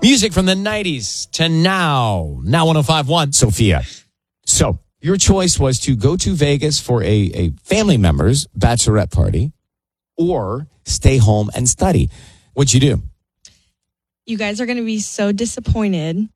Music from the 90s to now. Now 105.1, Sophia. So your choice was to go to Vegas for a family member's bachelorette party or stay home and study. What'd you do? You guys are going to be so disappointed.